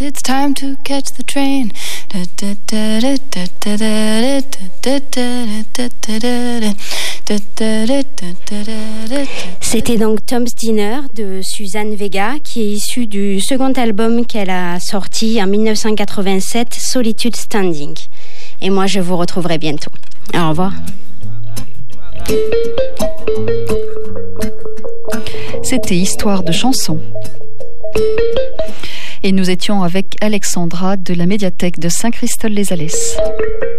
and it's time to catch the train. C'était donc Tom's Dinner de Suzanne Vega, qui est issu du second album qu'elle a sorti en 1987, Solitude Standing. Et moi, je vous retrouverai bientôt. Au revoir. C'était Histoire de chansons. Et nous étions avec Alexandra de la médiathèque de Saint-Christol-les-Alès.